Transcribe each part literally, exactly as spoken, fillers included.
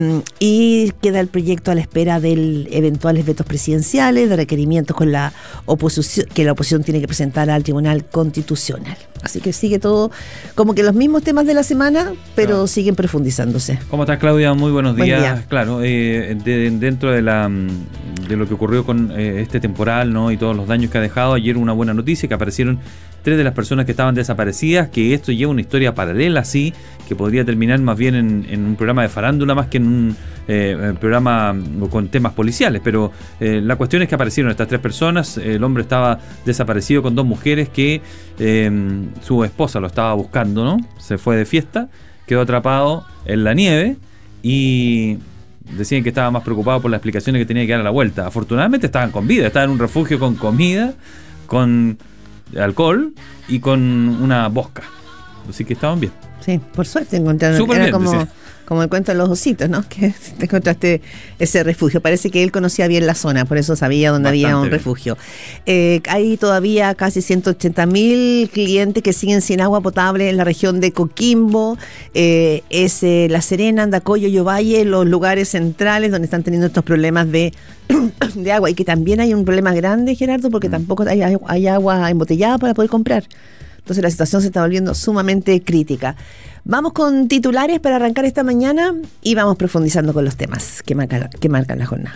Y queda el proyecto a la espera de eventuales vetos presidenciales, de requerimientos con la oposición, que la oposición tiene que presentar al Tribunal Constitucional. Así que sigue todo como que los mismos temas de la semana, pero claro, siguen profundizándose. ¿Cómo estás, Claudia? Muy buenos días. Buen día. Claro, eh, de, dentro de la de lo que ocurrió con eh, este temporal, ¿no?, y todos los daños que ha dejado, ayer una buena noticia, que aparecieron tres de las personas que estaban desaparecidas, que esto lleva una historia paralela, sí, que podría terminar más bien en, en un programa de farándula más que en un eh, programa con temas policiales, pero eh, la cuestión es que aparecieron estas tres personas. El hombre estaba desaparecido con dos mujeres que eh, su esposa lo estaba buscando, ¿no? Se fue de fiesta, quedó atrapado en la nieve y decían que estaba más preocupado por las explicaciones que tenía que dar a la vuelta. Afortunadamente estaban con vida, estaban en un refugio con comida, con alcohol y con una bosca, así que estaban bien. Sí, por suerte encontraron. Súper Era bien, como, decía. como el cuento de los ositos, ¿no? Que te encontraste ese refugio. Parece que él conocía bien la zona, por eso sabía dónde Bastante había un bien. refugio. Eh, hay todavía casi ciento ochenta mil clientes que siguen sin agua potable en la región de Coquimbo, eh, es eh, La Serena, Andacollo y Ovalle, los lugares centrales donde están teniendo estos problemas de, de agua. Y que también hay un problema grande, Gerardo, porque mm. tampoco hay, hay agua embotellada para poder comprar. Entonces la situación se está volviendo sumamente crítica. Vamos con titulares para arrancar esta mañana y vamos profundizando con los temas que marcan, que marcan la jornada.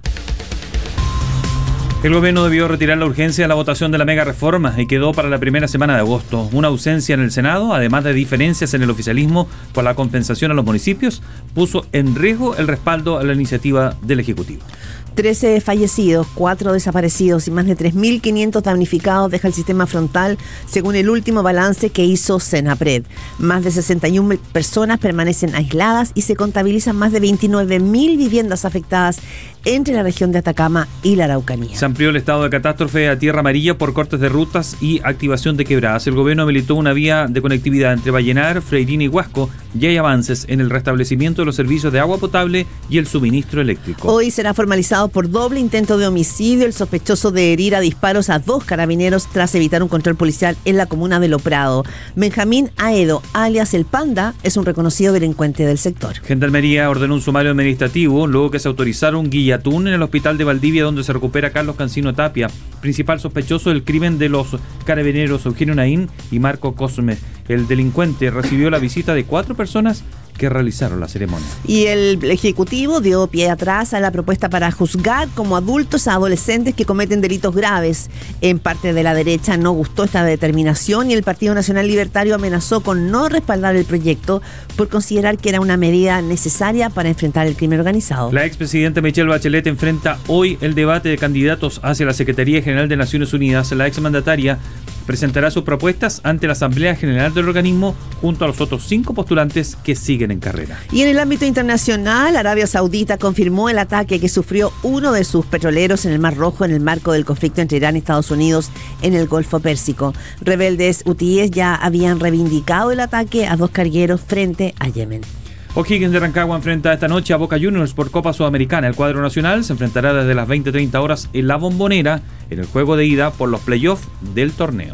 El gobierno debió retirar la urgencia de la votación de la mega reforma y quedó para la primera semana de agosto. Una ausencia en el Senado, además de diferencias en el oficialismo por la compensación a los municipios, puso en riesgo el respaldo a la iniciativa del Ejecutivo. trece fallecidos, cuatro desaparecidos y más de tres mil quinientos damnificados deja el sistema frontal, según el último balance que hizo Senapred. Más de sesenta y una personas permanecen aisladas y se contabilizan más de veintinueve mil viviendas afectadas entre la región de Atacama y la Araucanía. Se amplió el estado de catástrofe a tierra amarilla por cortes de rutas y activación de quebradas. El gobierno habilitó una vía de conectividad entre Vallenar, Freirina y Huasco y hay avances en el restablecimiento de los servicios de agua potable y el suministro eléctrico. Hoy será formalizado por doble intento de homicidio el sospechoso de herir a disparos a dos carabineros tras evitar un control policial en la comuna de Lo Prado. Benjamín Aedo, alias El Panda, es un reconocido delincuente del sector. Gendarmería ordenó un sumario administrativo luego que se autorizaron un guillatún en el hospital de Valdivia, donde se recupera Carlos Cancino Tapia, principal sospechoso del crimen de los carabineros Eugenio Naín y Marco Cosme. El delincuente recibió la visita de cuatro personas que realizaron la ceremonia. Y el Ejecutivo dio pie atrás a la propuesta para juzgar como adultos a adolescentes que cometen delitos graves. En parte de la derecha no gustó esta determinación y el Partido Nacional Libertario amenazó con no respaldar el proyecto por considerar que era una medida necesaria para enfrentar el crimen organizado. La expresidenta Michelle Bachelet enfrenta hoy el debate de candidatos hacia la Secretaría General de Naciones Unidas. La exmandataria presentará sus propuestas ante la Asamblea General del organismo junto a los otros cinco postulantes que siguen en carrera. Y en el ámbito internacional, Arabia Saudita confirmó el ataque que sufrió uno de sus petroleros en el Mar Rojo en el marco del conflicto entre Irán y Estados Unidos en el Golfo Pérsico. Rebeldes hutíes ya habían reivindicado el ataque a dos cargueros frente a Yemen. O'Higgins de Rancagua enfrenta esta noche a Boca Juniors por Copa Sudamericana. El cuadro nacional se enfrentará desde las veinte treinta horas en La Bombonera en el juego de ida por los playoffs del torneo.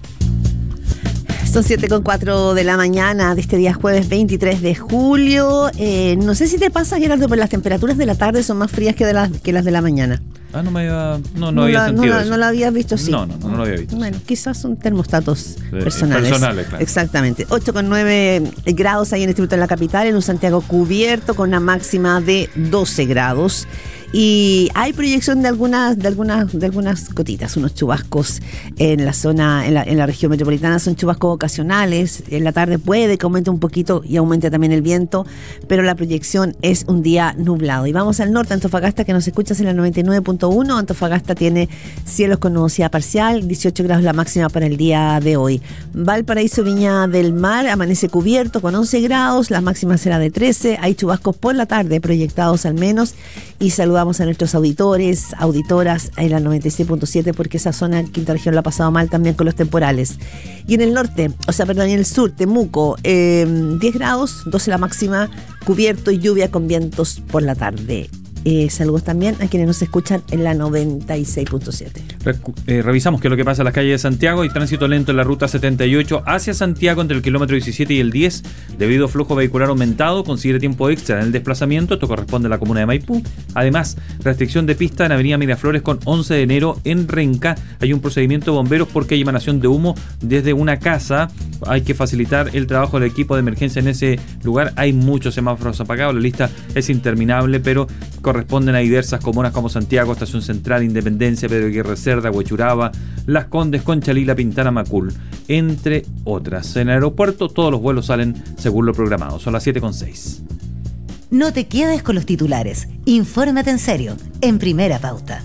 Son siete con cuatro de la mañana de este día jueves veintitrés de julio. Eh, no sé si te pasa, Gerardo, pero las temperaturas de la tarde son más frías que, de las, que las de la mañana. Ah, no me había, no, no, no había la, sentido no la, eso. ¿No la habías visto? Sí. No, no, no, no lo había visto. Bueno, quizás son termostatos Eh, personales. personales, claro. Exactamente. ocho con nueve grados ahí en el distrito de la capital, en un Santiago cubierto con una máxima de doce grados. Y hay proyección de algunas, de algunas, de algunas gotitas, unos chubascos en la zona, en la, en la región metropolitana, son chubascos ocasionales. En la tarde puede que aumente un poquito y aumente también el viento, pero la proyección es un día nublado. Y vamos al norte, Antofagasta, que nos escuchas en la noventa y nueve punto uno. Antofagasta tiene cielos con nubosidad parcial, dieciocho grados la máxima para el día de hoy. Valparaíso, Viña del Mar, amanece cubierto con once grados, la máxima será de trece. Hay chubascos por la tarde, proyectados al menos, y saludamos a nuestros auditores, auditoras en la noventa y seis punto siete, porque esa zona, quinta región, lo ha pasado mal también con los temporales. Y en el norte, o sea, perdón, en el sur, Temuco, eh, diez grados, doce la máxima, cubierto y lluvia con vientos por la tarde. Eh, saludos también a quienes nos escuchan en la noventa y seis punto siete. Re- eh, revisamos qué es lo que pasa en las calles de Santiago. Hay tránsito lento en la ruta setenta y ocho hacia Santiago entre el kilómetro diecisiete y el diez debido a flujo vehicular aumentado. Considere tiempo extra en el desplazamiento. Esto corresponde a la comuna de Maipú. Además, restricción de pista en avenida Miraflores con once de enero en Renca. Hay un procedimiento de bomberos porque hay emanación de humo desde una casa. Hay que facilitar el trabajo del equipo de emergencia en ese lugar. Hay muchos semáforos apagados. La lista es interminable, pero corresponden a diversas comunas como Santiago, Estación Central, Independencia, Pedro Aguirre Cerda, Huechuraba, Las Condes, Conchalí, Pintana, Macul, entre otras. En el aeropuerto todos los vuelos salen según lo programado. Son las siete con seis. No te quedes con los titulares. Infórmate en serio, en Primera Pauta.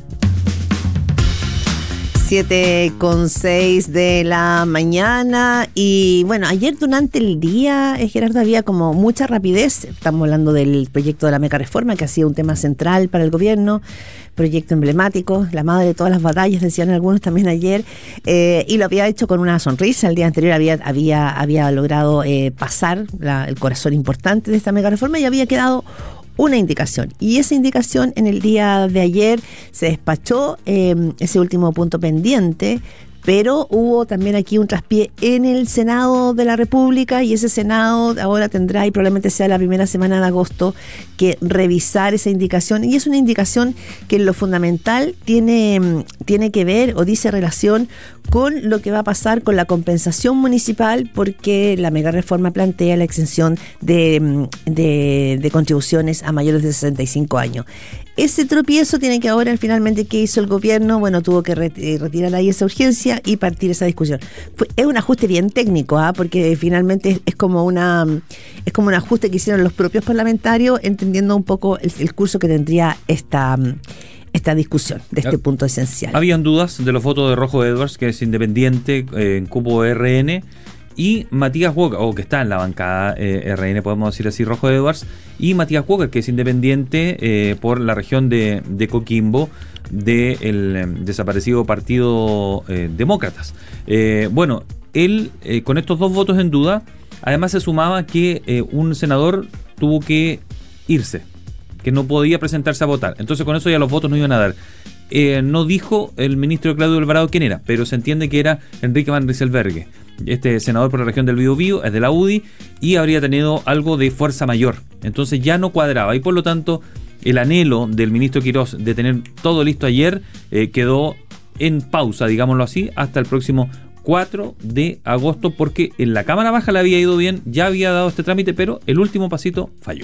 siete con seis de la mañana. Y bueno, ayer durante el día, eh, Gerardo, había como mucha rapidez. Estamos hablando del proyecto de la megareforma, que ha sido un tema central para el gobierno, proyecto emblemático, la madre de todas las batallas, decían algunos también ayer, eh, y lo había hecho con una sonrisa. El día anterior había, había, había logrado eh, pasar la, el corazón importante de esta megareforma y había quedado una indicación, y esa indicación en el día de ayer se despachó, eh, ese último punto pendiente, pero hubo también aquí un traspié en el Senado de la República, y ese Senado ahora tendrá, y probablemente sea la primera semana de agosto, que revisar esa indicación, y es una indicación que en lo fundamental tiene, tiene que ver o dice relación con lo que va a pasar con la compensación municipal, porque la megareforma plantea la exención de, de, de contribuciones a mayores de sesenta y cinco años. Ese tropiezo tiene que ahora, finalmente, ¿qué hizo el gobierno? Bueno, tuvo que retirar ahí esa urgencia y partir esa discusión. Fue, es un ajuste bien técnico, ¿ah? Porque finalmente es, es como una es como un ajuste que hicieron los propios parlamentarios, entendiendo un poco el, el curso que tendría esta esta discusión de este punto esencial. Habían dudas de los votos de Rojo Edwards, que es independiente eh, en cupo R N, y Matías Walker, o que está en la bancada eh, R N, podemos decir así, Rojo Edwards, y Matías Walker, que es independiente eh, por la región de, de Coquimbo, del de desaparecido Partido eh, Demócratas. Eh, bueno, él, eh, con estos dos votos en duda, además se sumaba que eh, un senador tuvo que irse, que no podía presentarse a votar. Entonces con eso ya los votos no iban a dar. Eh, no dijo el ministro Claudio Alvarado quién era, pero se entiende que era Enrique Van Rieselberghe. Este senador por la región del Biobío es de la U D I y habría tenido algo de fuerza mayor. Entonces ya no cuadraba, y por lo tanto el anhelo del ministro Quirós de tener todo listo ayer eh, quedó en pausa, digámoslo así, hasta el próximo cuatro de agosto, porque en la Cámara Baja le había ido bien, ya había dado este trámite, pero el último pasito falló.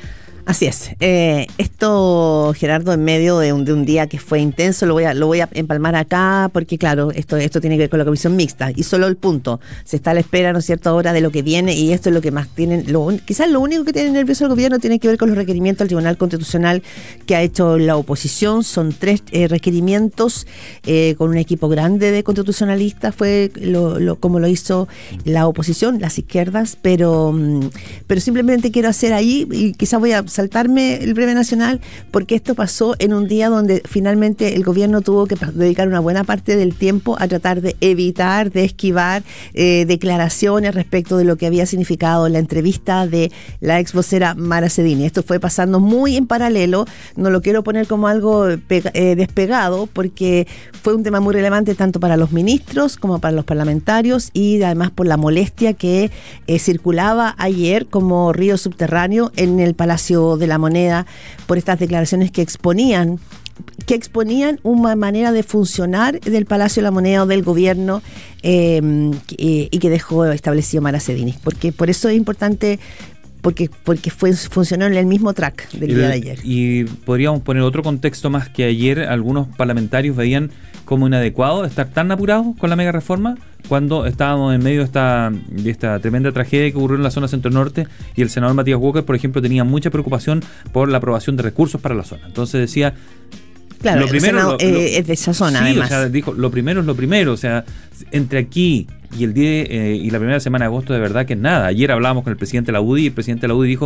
Así es. Eh, esto, Gerardo, en medio de un, de un día que fue intenso, lo voy a lo voy a empalmar acá, porque claro, esto esto tiene que ver con la comisión mixta, y solo el punto. Se está a la espera, ¿no es cierto?, ahora de lo que viene, y esto es lo que más tienen, lo, quizás lo único que tiene nervioso el gobierno tiene que ver con los requerimientos al Tribunal Constitucional que ha hecho la oposición. Son tres eh, requerimientos, eh, con un equipo grande de constitucionalistas, fue lo, lo, como lo hizo la oposición, las izquierdas, pero, pero simplemente quiero hacer ahí, y quizás voy a saltarme el breve nacional, porque esto pasó en un día donde finalmente el gobierno tuvo que dedicar una buena parte del tiempo a tratar de evitar, de esquivar eh, declaraciones respecto de lo que había significado la entrevista de la ex vocera Mara Cedini. Esto fue pasando muy en paralelo, no lo quiero poner como algo pega, eh, despegado, porque fue un tema muy relevante tanto para los ministros como para los parlamentarios, y además por la molestia que eh, circulaba ayer como río subterráneo en el Palacio de la Moneda por estas declaraciones que exponían que exponían una manera de funcionar del Palacio de la Moneda o del gobierno, eh, y, y que dejó establecido Mara Cedini, porque por eso es importante, porque porque fue funcionó en el mismo track del el, día de ayer. Y podríamos poner otro contexto más, que ayer algunos parlamentarios veían como inadecuado estar tan apurados con la mega reforma cuando estábamos en medio de esta, de esta tremenda tragedia que ocurrió en la zona centro-norte, y el senador Matías Walker, por ejemplo, tenía mucha preocupación por la aprobación de recursos para la zona. Entonces decía... Claro, lo primero, Senado, lo, lo, eh, es de esa zona, sí, además. O sea, dijo, lo primero es lo primero, o sea, entre aquí y el día eh, y la primera semana de agosto, de verdad que nada. Ayer hablábamos con el presidente de la U D I, y el presidente de la U D I dijo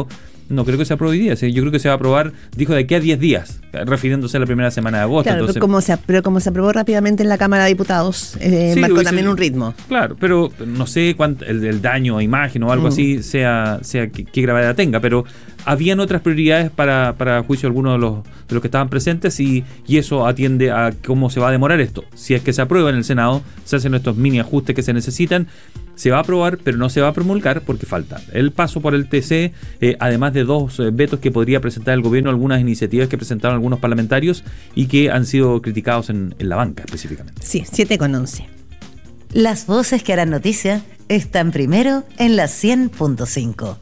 no creo que se apruebe hoy día. Yo creo que se va a aprobar, dijo, de aquí a diez días, refiriéndose a la primera semana de agosto. Claro, entonces, pero, como se, pero como se aprobó rápidamente en la Cámara de Diputados, eh, sí, marcó hubiese, también un ritmo. Claro, pero no sé cuánto el, el daño a imagen o algo mm. así sea, sea qué, qué gravedad tenga, pero habían otras prioridades para, para juicio de algunos de los, de los que estaban presentes y, y eso atiende a cómo se va a demorar esto. Si es que se aprueba en el Senado, se hacen estos mini ajustes que se necesitan, se va a aprobar, pero no se va a promulgar porque falta el paso por el T C, eh, además de dos eh, vetos que podría presentar el gobierno, algunas iniciativas que presentaron algunos parlamentarios y que han sido criticados en, en la banca específicamente. Sí, siete con once. Las voces que harán noticia están primero en la cien punto cinco.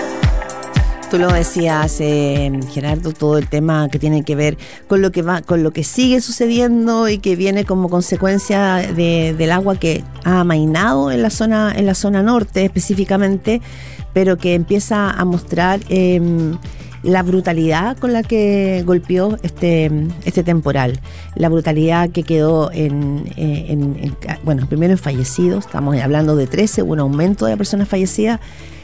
Tú lo decías, eh, Gerardo, todo el tema que tiene que ver con lo que va, con lo que sigue sucediendo y que viene como consecuencia de, del agua que ha amainado en la zona, en la zona norte específicamente, pero que empieza a mostrar eh, la brutalidad con la que golpeó este, este temporal, la brutalidad que quedó en, en, en, bueno, primero en fallecidos, estamos hablando de trece, hubo un aumento de personas fallecidas.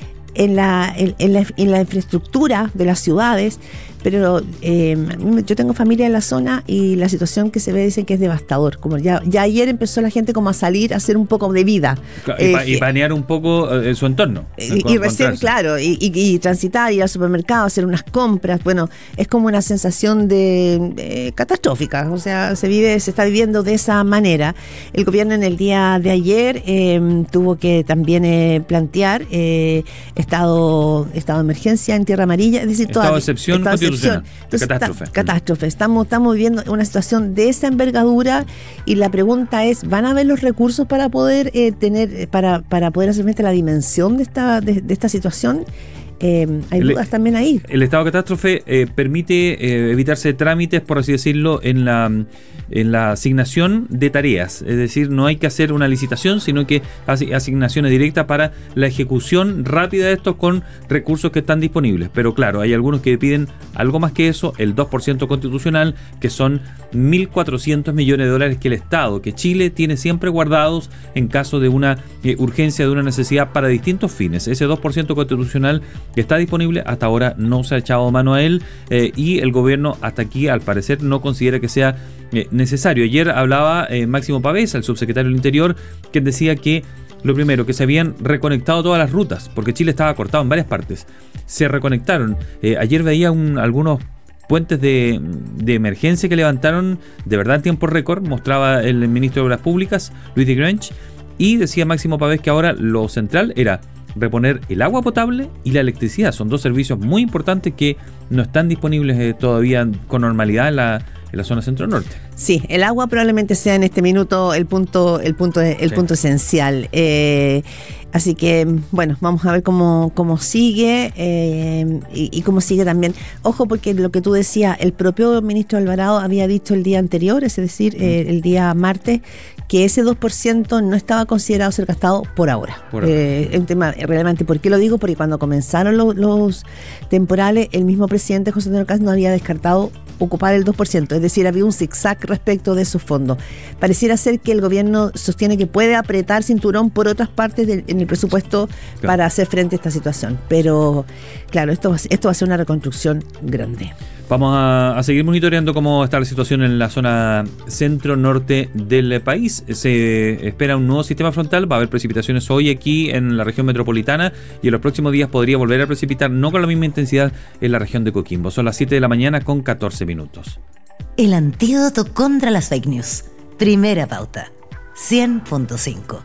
En la, en, en, la, en la infraestructura de las ciudades, pero eh, yo tengo familia en la zona y la situación que se ve dicen que es devastador. Como ya, ya ayer empezó la gente como a salir a hacer un poco de vida. Y, eh, y planear un poco eh, su entorno. Y, y recién, claro, y, y, y transitar, ir al supermercado, hacer unas compras. Bueno, es como una sensación de, de catastrófica. O sea, se vive, se está viviendo de esa manera. El gobierno en el día de ayer eh, tuvo que también eh, plantear eh, estado, estado de emergencia en Tierra Amarilla, es decir, estado toda, de excepción estado de constitucional. Entonces, catástrofe. Ta, catástrofe. Estamos, estamos viviendo una situación de esa envergadura y la pregunta es, ¿van a haber los recursos para poder eh, tener, para, para poder hacer frente a la dimensión de esta, de, de esta situación? Eh, hay el, dudas también ahí. El estado de catástrofe eh, permite eh, evitarse trámites, por así decirlo, en la, en la asignación de tareas. Es decir, no hay que hacer una licitación, sino que hace asignaciones directas para la ejecución rápida de esto con recursos que están disponibles. Pero claro, hay algunos que piden algo más que eso, el dos por ciento constitucional, que son mil cuatrocientos millones de dólares que el Estado, que Chile tiene siempre guardados en caso de una eh, urgencia, de una necesidad para distintos fines. Ese dos por ciento constitucional que está disponible, hasta ahora no se ha echado mano a él eh, y el gobierno hasta aquí al parecer no considera que sea eh, necesario. Ayer hablaba eh, Máximo Pavés, el subsecretario del Interior, que decía que lo primero, que se habían reconectado todas las rutas, porque Chile estaba cortado en varias partes. Se reconectaron. Eh, ayer veía un, algunos puentes de, de emergencia que levantaron de verdad en tiempo récord, mostraba el ministro de Obras Públicas, Luis de Grange, y decía Máximo Pavés que ahora lo central era reponer el agua potable y la electricidad. Son dos servicios muy importantes que no están disponibles eh, todavía con normalidad en la, en la zona centro-norte. Sí, el agua probablemente sea en este minuto el punto, el punto, el sí. punto esencial. Eh, así que, bueno, vamos a ver cómo, cómo sigue eh, y, y cómo sigue también. Ojo, porque lo que tú decías, el propio ministro Alvarado había dicho el día anterior, es decir, eh, el día martes, que ese dos por ciento no estaba considerado ser gastado por ahora. Por ahora. Eh, es un tema relevante. ¿Por qué lo digo? Porque cuando comenzaron los, los temporales, el mismo presidente José Antonio Caz no había descartado ocupar el dos por ciento, es decir, había un zigzag respecto de esos fondos. Pareciera ser que el gobierno sostiene que puede apretar cinturón por otras partes del, en el presupuesto claro. para hacer frente a esta situación, pero claro, esto va, esto va a ser una reconstrucción grande. Vamos a, a seguir monitoreando cómo está la situación en la zona centro-norte del país. Se espera un nuevo sistema frontal, va a haber precipitaciones hoy aquí en la región metropolitana y en los próximos días podría volver a precipitar, no con la misma intensidad, en la región de Coquimbo. Son las siete de la mañana con catorce minutos. El antídoto contra las fake news. Primera pauta. cien punto cinco.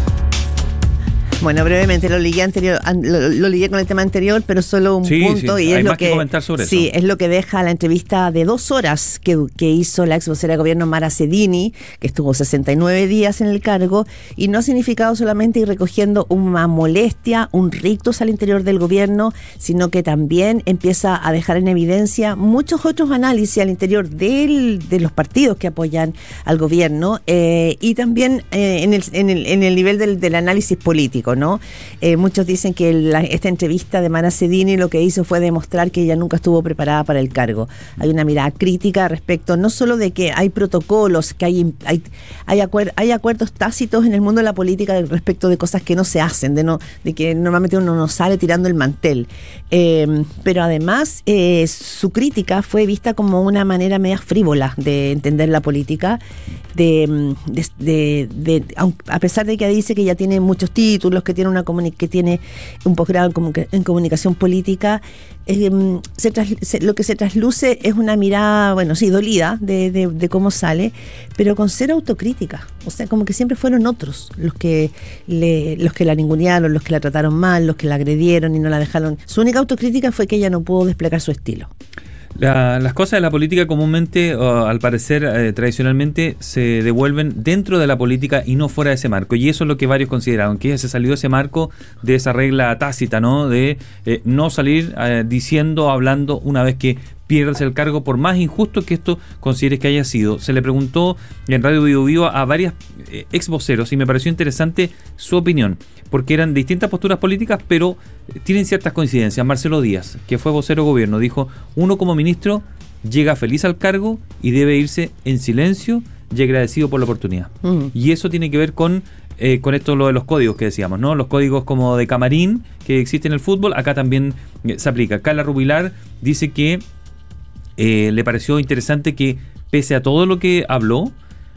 Bueno, brevemente lo ligué anterior, lo, lo ligué con el tema anterior, pero solo un sí, punto sí. y Hay es más lo que, que comentar sobre sí, eso. es lo que deja la entrevista de dos horas que, que hizo la ex vocera de gobierno Mara Cedini, que estuvo sesenta y nueve días en el cargo y no ha significado solamente ir recogiendo una molestia, un rictus al interior del gobierno, sino que también empieza a dejar en evidencia muchos otros análisis al interior del, de los partidos que apoyan al gobierno eh, y también eh, en, el, en, el, en el nivel del, del análisis político. político, ¿no? Eh, muchos dicen que la, esta entrevista de Mara Sedini lo que hizo fue demostrar que ella nunca estuvo preparada para el cargo. Hay una mirada crítica respecto no solo de que hay protocolos, que hay hay, hay, acuer, hay acuerdos tácitos en el mundo de la política respecto de cosas que no se hacen, de no de que normalmente uno no sale tirando el mantel. Eh, pero además eh, su crítica fue vista como una manera media frívola de entender la política, de, de, de, de a pesar de que dice que ella tiene muchos títulos, que tiene una comuni- que tiene un posgrado en, comu- en comunicación política, eh, se tras, se, lo que se trasluce es una mirada, bueno, sí, dolida de, de, de cómo sale, pero con cero autocrítica. O sea, como que siempre fueron otros los que le, los que la ningunearon, los que la trataron mal, los que la agredieron y no la dejaron. Su única autocrítica fue que ella no pudo desplegar su estilo. La, las cosas de la política comúnmente, o al parecer eh, tradicionalmente, se devuelven dentro de la política y no fuera de ese marco. Y eso es lo que varios consideraron, que ella se salió de ese marco, de esa regla tácita, ¿no? De eh, no salir eh, diciendo, hablando una vez que pierdes el cargo, por más injusto que esto consideres que haya sido. Se le preguntó en Radio Vivo Vivo a varias eh, ex voceros y me pareció interesante su opinión, porque eran distintas posturas políticas, pero tienen ciertas coincidencias. Marcelo Díaz, que fue vocero de gobierno, dijo: uno como ministro llega feliz al cargo y debe irse en silencio y agradecido por la oportunidad. Uh-huh. Y eso tiene que ver con eh, con esto lo de los códigos que decíamos, ¿no? Los códigos como de camarín que existen en el fútbol, acá también eh, se aplica. Carla Rubilar dice que eh, le pareció interesante que, pese a todo lo que habló,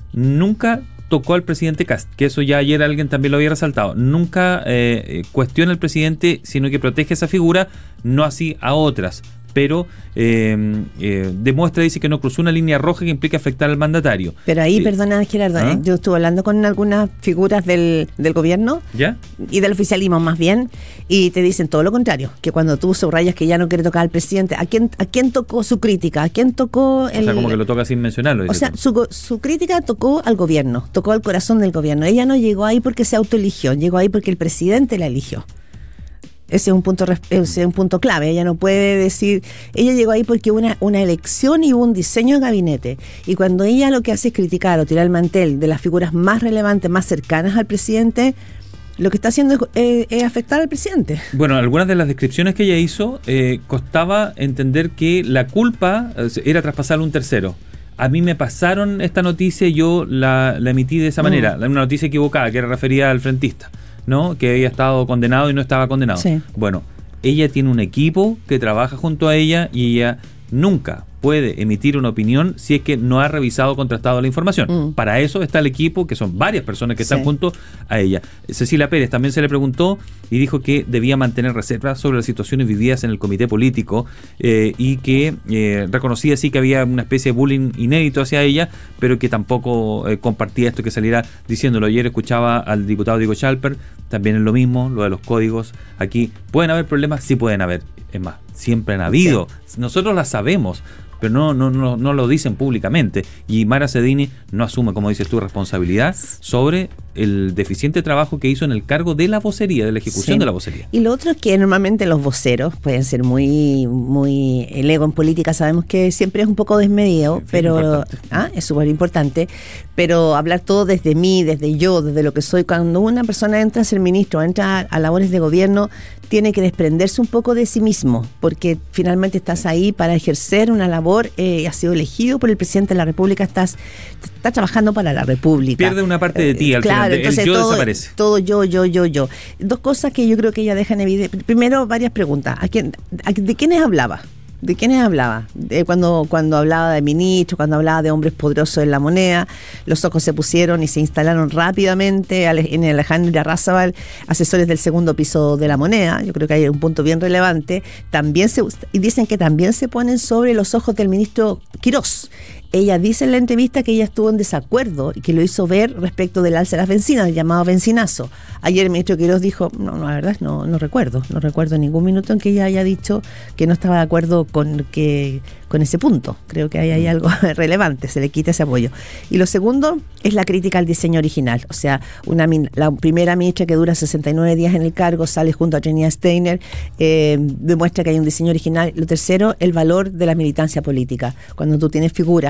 nunca tocó al presidente Kast, que eso ya ayer alguien también lo había resaltado. Nunca eh, cuestiona al presidente, sino que protege esa figura, no así a otras. Pero eh, eh, demuestra, dice, que no cruzó una línea roja que implica afectar al mandatario. Pero ahí, sí. Perdona, Gerardo, ¿Ah? yo estuve hablando con algunas figuras del, del gobierno, ¿ya? Y del oficialismo más bien, y te dicen todo lo contrario, que cuando tú subrayas que ya no quiere tocar al presidente, ¿a quién, a quién tocó su crítica? ¿A quién tocó el...? O sea, como que lo toca sin mencionarlo. O sea, su, su crítica tocó al gobierno, tocó al corazón del gobierno. Ella no llegó ahí porque se autoeligió, llegó ahí porque el presidente la eligió. Ese es un punto ese es un punto clave. Ella no puede decir, ella llegó ahí porque hubo una, una elección y hubo un diseño de gabinete, y cuando ella lo que hace es criticar o tirar el mantel de las figuras más relevantes, más cercanas al presidente, lo que está haciendo es, eh, es afectar al presidente. Bueno, algunas de las descripciones que ella hizo, eh, costaba entender que la culpa era traspasarle a un tercero. A mí me pasaron esta noticia y yo la, la emití de esa manera, mm. una noticia equivocada que era referida al frentista, ¿no? Que había estado condenado y no estaba condenado. Sí. Bueno, ella tiene un equipo que trabaja junto a ella y ella nunca puede emitir una opinión si es que no ha revisado o contrastado la información. Mm. Para eso está el equipo, que son varias personas que están sí. junto a ella. Cecilia Pérez también se le preguntó y dijo que debía mantener reservas sobre las situaciones vividas en el comité político eh, y que eh, reconocía sí que había una especie de bullying inédito hacia ella, pero que tampoco eh, compartía esto que saliera diciéndolo. Ayer escuchaba al diputado Diego Schalper, también es lo mismo, lo de los códigos. Aquí, ¿pueden haber problemas? Sí pueden haber. Es más, siempre han habido. Sí. Nosotros las sabemos, pero no, no, no, no lo dicen públicamente. Y Mara Sedini no asume, como dices tú, responsabilidad sobre el deficiente trabajo que hizo en el cargo de la vocería, de la ejecución sí. de la vocería. Y lo otro es que normalmente los voceros pueden ser muy, muy, el ego en política sabemos que siempre es un poco desmedido, sí, pero ¿ah? es súper importante, pero hablar todo desde mí, desde yo, desde lo que soy. Cuando una persona entra a ser ministro, entra a labores de gobierno, tiene que desprenderse un poco de sí mismo, porque finalmente estás ahí para ejercer una labor, eh, has sido elegido por el presidente de la República, estás, estás trabajando para la República. Pierde una parte de ti, al claro, final, entonces el yo todo, desaparece. Todo yo, yo, yo, yo. Dos cosas que yo creo que ella deja en evidencia. Primero, varias preguntas. ¿A quién, a, ¿De quiénes hablaba? ¿De quiénes hablaba? De cuando, cuando hablaba de ministros, cuando hablaba de hombres poderosos en la moneda, los ojos se pusieron y se instalaron rápidamente en Alejandro Irarrázaval, asesores del segundo piso de la moneda. Yo creo que hay un punto bien relevante. También se, y dicen que también se ponen sobre los ojos del ministro Quirós. Ella dice en la entrevista que ella estuvo en desacuerdo y que lo hizo ver respecto del alza de las bencinas, el llamado bencinazo. Ayer el ministro Quirós dijo, no, no la verdad no, no recuerdo, no recuerdo ningún minuto en que ella haya dicho que no estaba de acuerdo con que con ese punto. Creo que ahí hay algo relevante, se le quita ese apoyo. Y lo segundo es la crítica al diseño original. O sea, una la primera ministra que dura sesenta y nueve días en el cargo, sale junto a Trinidad Steiner, eh, demuestra que hay un diseño original. Lo tercero, el valor de la militancia política. Cuando tú tienes figuras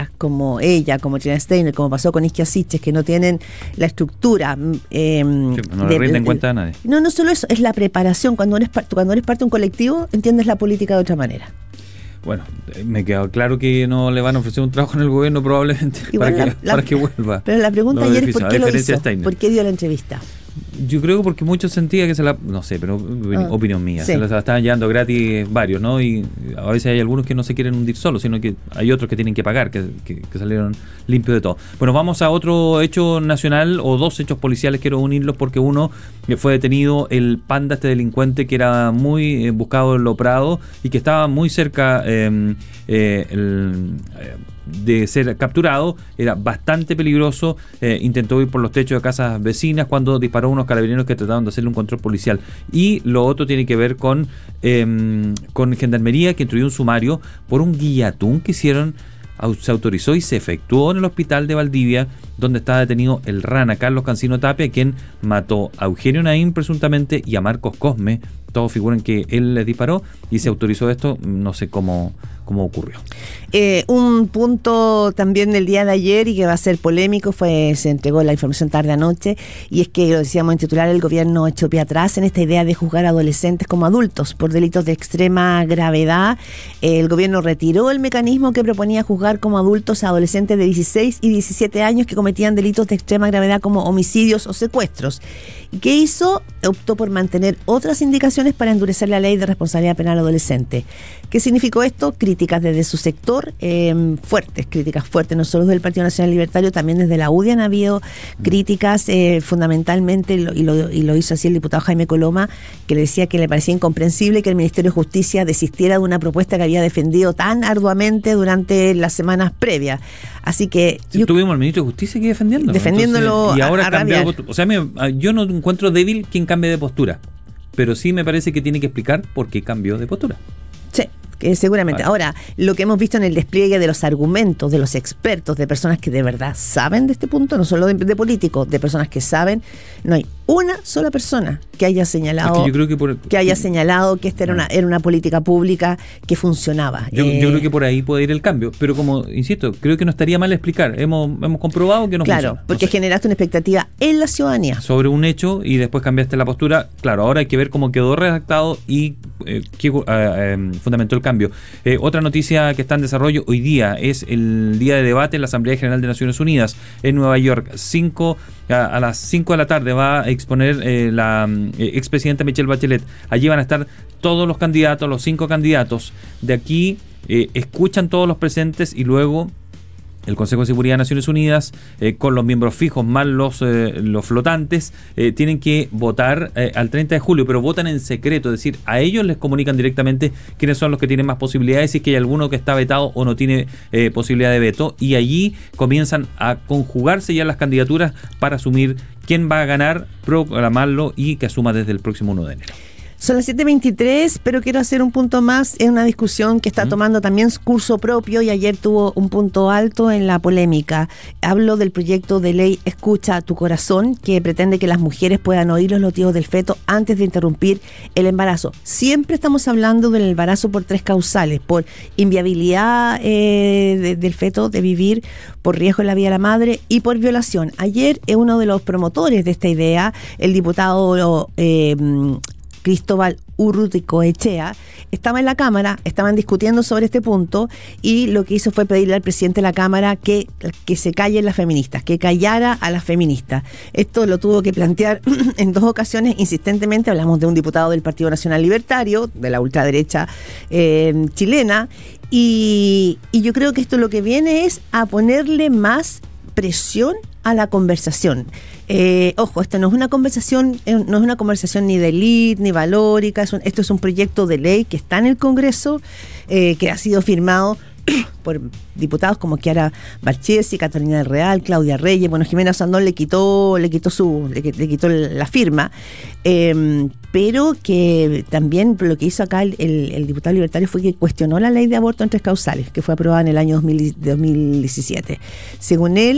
periodistas como ella, como Trina Steiner, como pasó con Isquia Siches, que no tienen la estructura. Eh, sí, no le rinden cuenta a nadie. No, no solo eso, es la preparación. Cuando eres, cuando eres parte de un colectivo, entiendes la política de otra manera. Bueno, me queda claro que no le van a ofrecer un trabajo en el gobierno probablemente para, la, que, la, para que vuelva. Pero la pregunta no, ayer es por qué lo hizo, Steiner. por qué dio la entrevista. Yo creo que porque muchos sentían que se la... No sé, pero ah, opinión mía. Sí. Se la estaban llevando gratis varios, ¿no? Y a veces hay algunos que no se quieren hundir solos, sino que hay otros que tienen que pagar, que, que, que salieron limpios de todo. Bueno, vamos a otro hecho nacional, o dos hechos policiales, quiero unirlos porque uno fue detenido, el Panda, este delincuente que era muy buscado en Lo Prado y que estaba muy cerca eh, eh, el... Eh, de ser capturado, era bastante peligroso, eh, intentó ir por los techos de casas vecinas cuando disparó a unos carabineros que trataron de hacerle un control policial. Y lo otro tiene que ver con, eh, con Gendarmería, que instruyó un sumario por un guillatún que hicieron, se autorizó y se efectuó en el hospital de Valdivia, donde está detenido el Rana, Carlos Cancino Tapia, quien mató a Eugenio Naín presuntamente y a Marcos Cosme. Todos figuran que él les disparó y se autorizó esto, no sé cómo, cómo ocurrió. Eh, un punto también del día de ayer y que va a ser polémico, fue se entregó la información tarde anoche, y es que, lo decíamos en titular, el gobierno echó pie atrás en esta idea de juzgar a adolescentes como adultos por delitos de extrema gravedad. Eh, el gobierno retiró el mecanismo que proponía juzgar como adultos a adolescentes de dieciséis y diecisiete años que cometían delitos de extrema gravedad como homicidios o secuestros. ¿Y qué hizo? Optó por mantener otras indicaciones para endurecer la ley de responsabilidad penal adolescente. ¿Qué significó esto? Críticas desde su sector, eh, fuertes, críticas fuertes, no solo desde el Partido Nacional Libertario, también desde la U D I han habido críticas, eh, fundamentalmente, lo, y, lo, y lo hizo así el diputado Jaime Coloma, que le decía que le parecía incomprensible que el Ministerio de Justicia desistiera de una propuesta que había defendido tan arduamente durante las semanas previas. Así que... Sí, yo, tuvimos al ministro de Justicia que defendiendo. Defendiéndolo. Entonces, y ahora a, a cambió. O sea, me, yo no encuentro débil quien cambie de postura, pero sí me parece que tiene que explicar por qué cambió de postura. Sí, que seguramente. Vale. Ahora, lo que hemos visto en el despliegue de los argumentos de los expertos, de personas que de verdad saben de este punto, no solo de, de políticos, de personas que saben, no hay una sola persona que haya señalado es que, yo creo que, por, que haya señalado que esta era una, era una política pública que funcionaba. Yo, eh, yo creo que por ahí puede ir el cambio, pero como insisto, creo que no estaría mal explicar. Hemos, hemos comprobado que no claro, funciona. porque no sé. Generaste una expectativa en la ciudadanía sobre un hecho y después cambiaste la postura. Claro, ahora hay que ver cómo quedó redactado y eh, qué uh, eh, fundamentó el cambio. Eh, otra noticia que está en desarrollo hoy día es el día de debate en la Asamblea General de Naciones Unidas en Nueva York. Cinco, a, a las cinco de la tarde va a exponer eh, la eh, expresidenta Michelle Bachelet. Allí van a estar todos los candidatos, los cinco candidatos. De aquí eh, escuchan todos los presentes y luego el Consejo de Seguridad de Naciones Unidas, eh, con los miembros fijos más los, eh, los flotantes, eh, tienen que votar eh, al treinta de julio, pero votan en secreto, es decir, a ellos les comunican directamente quiénes son los que tienen más posibilidades, si es que hay alguno que está vetado o no tiene eh, posibilidad de veto, y allí comienzan a conjugarse ya las candidaturas para asumir quién va a ganar, proclamarlo y que asuma desde el próximo uno de enero. Son las siete veintitrés, pero quiero hacer un punto más en una discusión que está uh-huh. tomando también curso propio y ayer tuvo un punto alto en la polémica. Hablo del proyecto de ley Escucha a tu corazón, que pretende que las mujeres puedan oír los latidos del feto antes de interrumpir el embarazo. Siempre estamos hablando del embarazo por tres causales: por inviabilidad eh, de, del feto de vivir, por riesgo en la vida de la madre y por violación. Ayer eh, uno de los promotores de esta idea, el diputado eh, Cristóbal Urruticoechea, estaba en la Cámara, estaban discutiendo sobre este punto y lo que hizo fue pedirle al presidente de la Cámara que, que se callen las feministas, que callara a las feministas. Esto lo tuvo que plantear en dos ocasiones insistentemente. Hablamos de un diputado del Partido Nacional Libertario, de la ultraderecha eh, chilena, y, y yo creo que esto lo que viene es a ponerle más presión a la conversación. Eh, ojo, esta no es una conversación, no es una conversación ni de élite ni valórica. Es un, esto es un proyecto de ley que está en el Congreso, eh, que ha sido firmado por diputados como Chiara Barchesi, Catalina del Real, Claudia Reyes. Bueno, Jimena Sandón le quitó, le quitó su, le, le quitó la firma, eh, pero que también lo que hizo acá el, el, el diputado libertario fue que cuestionó la ley de aborto en tres causales, que fue aprobada en el año dos mil diecisiete. Según él,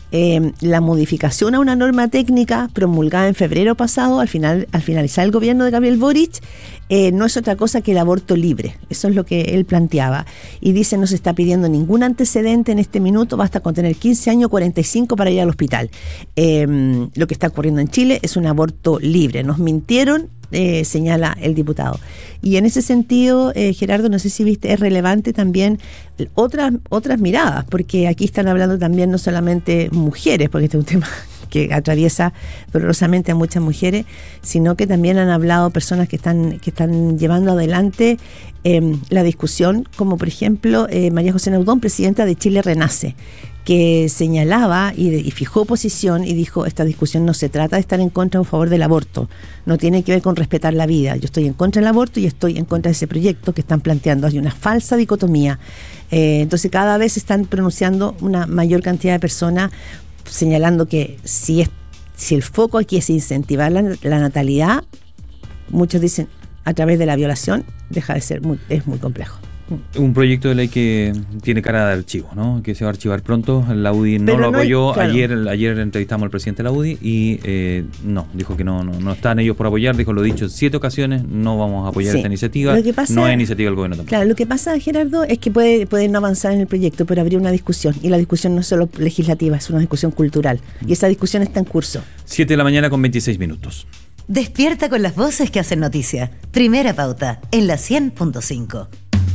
eh, la modificación a una norma técnica promulgada en febrero pasado, al final, al finalizar el gobierno de Gabriel Boric, eh, no es otra cosa que el aborto libre. Eso es lo que él planteaba. Y dice, no se está pidiendo ningún antecedente en este minuto, basta con tener quince años, cuarenta y cinco para ir al hospital. Eh, lo que está ocurriendo en Chile es un aborto libre. Nos mintieron, eh, señala el diputado. Y en ese sentido, eh, Gerardo, no sé si viste, es relevante también otras, otras miradas, porque aquí están hablando también no solamente mujeres, porque este es un tema que atraviesa dolorosamente a muchas mujeres, sino que también han hablado personas que están que están llevando adelante eh, la discusión, como por ejemplo eh, María José Naudón, presidenta de Chile Renace, que señalaba y, de, y fijó posición y dijo, esta discusión no se trata de estar en contra o a favor del aborto, no tiene que ver con respetar la vida, yo estoy en contra del aborto y estoy en contra de ese proyecto que están planteando, hay una falsa dicotomía. Eh, entonces cada vez se están pronunciando una mayor cantidad de personas señalando que si es si el foco aquí es incentivar la, la natalidad, muchos dicen a través de la violación, deja de ser muy, es muy complejo. Un proyecto de ley que tiene cara de archivo, ¿no? Que se va a archivar pronto. La U D I no Pero lo no apoyó. Hay, claro. Ayer ayer entrevistamos al presidente de la U D I y eh, no, dijo que no, no no están ellos por apoyar. Dijo, lo dicho en siete ocasiones, no vamos a apoyar sí. esta iniciativa. Pasa, no es iniciativa del gobierno tampoco. Claro, lo que pasa, Gerardo, es que puede, puede no avanzar en el proyecto, pero habría una discusión. Y la discusión no es solo legislativa, es una discusión cultural. Y esa discusión está en curso. siete de la mañana con veintiséis minutos. Despierta con las voces que hacen noticia. Primera Pauta, en la cien punto cinco.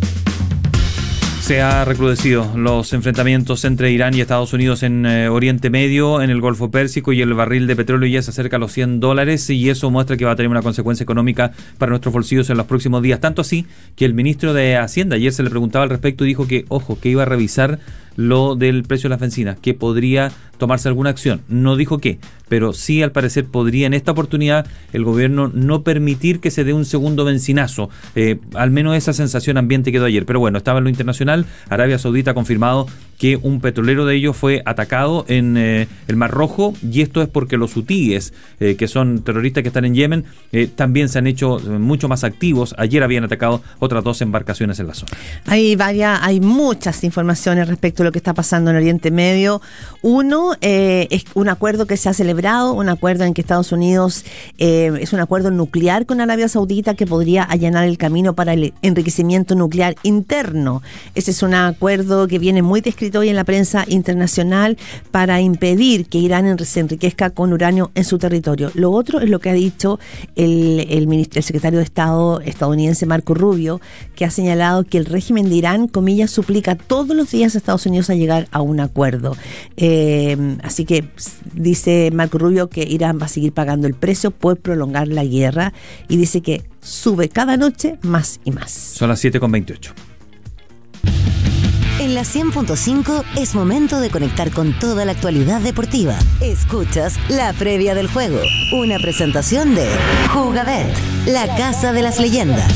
Se ha recrudecido los enfrentamientos entre Irán y Estados Unidos en eh, Oriente Medio, en el Golfo Pérsico, y el barril de petróleo ya se acerca a los cien dólares, y eso muestra que va a tener una consecuencia económica para nuestros bolsillos en los próximos días. Tanto así que el ministro de Hacienda ayer se le preguntaba al respecto y dijo que, ojo, que iba a revisar lo del precio de las bencinas, que podría tomarse alguna acción. No dijo qué, pero sí al parecer podría en esta oportunidad el gobierno no permitir que se dé un segundo bencinazo. Eh, al menos esa sensación ambiente quedó ayer. Pero bueno, estaba en lo internacional. Arabia Saudita ha confirmado que un petrolero de ellos fue atacado en eh, el Mar Rojo, y esto es porque los hutíes, eh, que son terroristas que están en Yemen, eh, también se han hecho mucho más activos. Ayer habían atacado otras dos embarcaciones en la zona. Hay varias, hay muchas informaciones respecto a lo que está pasando en Oriente Medio. Uno, eh, es un acuerdo que se ha celebrado, un acuerdo en que Estados Unidos eh, es un acuerdo nuclear con Arabia Saudita que podría allanar el camino para el enriquecimiento nuclear interno. Ese es un acuerdo que viene muy descrito hoy en la prensa internacional para impedir que Irán se enriquezca con uranio en su territorio. Lo otro es lo que ha dicho el, el, ministro, el secretario de Estado estadounidense Marco Rubio, que ha señalado que el régimen de Irán, comillas, suplica todos los días a Estados Unidos a llegar a un acuerdo. Eh, así que dice Marco Rubio que Irán va a seguir pagando el precio por prolongar la guerra, y dice que sube cada noche más y más. Son las siete con veintiocho. En la cien punto cinco es momento de conectar con toda la actualidad deportiva. Escuchas la previa del juego, una presentación de Jugabet, la casa de las leyendas.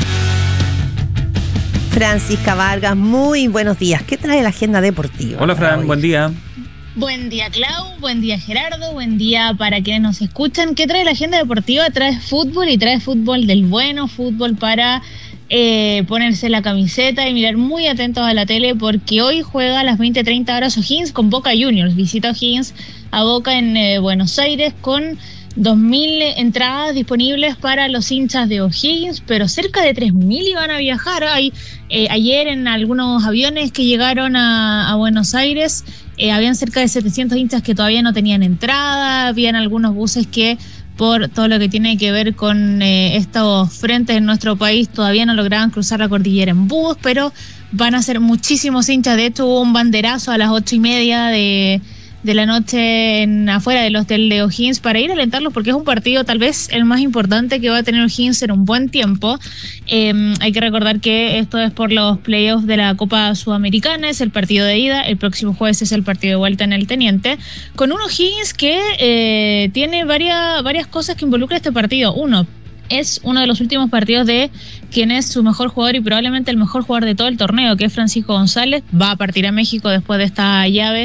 Francisca Vargas, muy buenos días. ¿Qué trae la agenda deportiva? Hola, Fran, buen día. Buen día, Clau, buen día, Gerardo, buen día para quienes nos escuchan. ¿Qué trae la agenda deportiva? Trae fútbol, y trae fútbol del bueno, fútbol para eh, ponerse la camiseta y mirar muy atentos a la tele, porque hoy juega a las veinte treinta horas O'Higgins con Boca Juniors. Visita O'Higgins a Boca en eh, Buenos Aires con dos mil entradas disponibles para los hinchas de O'Higgins, pero cerca de tres mil iban a viajar. Hay, eh, ayer en algunos aviones que llegaron a, a Buenos Aires, eh, habían cerca de setecientos hinchas que todavía no tenían entrada, habían algunos buses que por todo lo que tiene que ver con eh, estos frentes en nuestro país todavía no lograban cruzar la cordillera en bus, pero van a ser muchísimos hinchas. De hecho, hubo un banderazo a las ocho y media de... de la noche en, afuera del hotel de O'Higgins para ir a alentarlos, porque es un partido tal vez el más importante que va a tener O'Higgins en un buen tiempo. Eh, hay que recordar que esto es por los playoffs de la Copa Sudamericana, es el partido de ida, el próximo jueves es el partido de vuelta en el Teniente, con un O'Higgins que eh, tiene varias, varias cosas que involucra este partido. Uno, es uno de los últimos partidos de quien es su mejor jugador y probablemente el mejor jugador de todo el torneo, que es Francisco González. Va a partir a México después de esta llave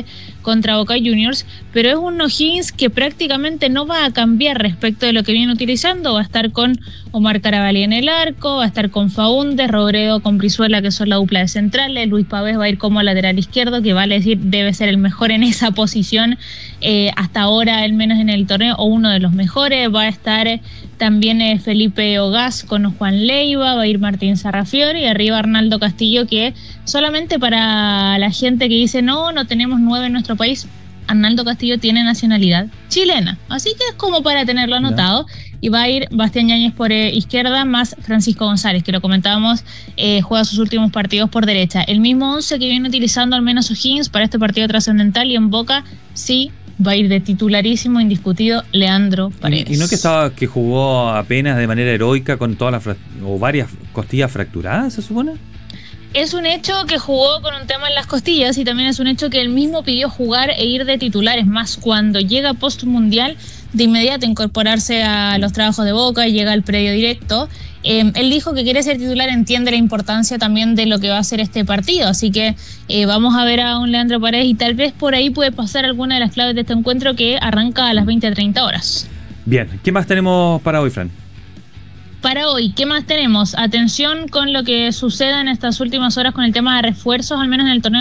contra Boca Juniors, pero es un O'Higgins que prácticamente no va a cambiar respecto de lo que viene utilizando. Va a estar con Omar Carabalí en el arco, va a estar con Faúndez, Robredo con Brizuela, que son la dupla de centrales, Luis Pavés va a ir como lateral izquierdo, que vale decir debe ser el mejor en esa posición eh, hasta ahora, al menos en el torneo, o uno de los mejores. Va a estar eh, también eh, Felipe Ogaz con Juan Leiva, va a ir Martín Sarrafiori y arriba Arnaldo Castillo, que solamente para la gente que dice no, no tenemos nueve en nuestro país, Arnaldo Castillo tiene nacionalidad chilena, así que es como para tenerlo anotado. Y va a ir Bastián Yáñez por eh, izquierda, más Francisco González, que lo comentábamos, eh, juega sus últimos partidos por derecha. El mismo once que viene utilizando al menos O'Higgins para este partido trascendental, y en Boca sí va a ir de titularísimo, indiscutido, Leandro Paredes. ¿Y, y no que estaba que jugó apenas de manera heroica con todas las o varias costillas fracturadas, se supone? Es un hecho que jugó con un tema en las costillas, y también es un hecho que él mismo pidió jugar e ir de titular. Es más, cuando llega post-mundial, de inmediato incorporarse a los trabajos de Boca y llega al predio directo. Eh, él dijo que quiere ser titular, entiende la importancia también de lo que va a ser este partido, así que eh, vamos a ver a un Leandro Paredes, y tal vez por ahí puede pasar alguna de las claves de este encuentro, que arranca a las veinte a treinta horas. Bien, ¿qué más tenemos para hoy, Fran? Para hoy, ¿qué más tenemos? Atención con lo que suceda en estas últimas horas con el tema de refuerzos, al menos en el torneo